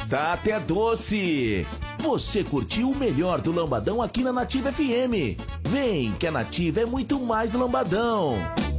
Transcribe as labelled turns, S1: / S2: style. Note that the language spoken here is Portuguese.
S1: batata é doce. Você curtiu o melhor do Lambadão aqui na Nativa FM. Vem, que a Nativa é muito mais Lambadão.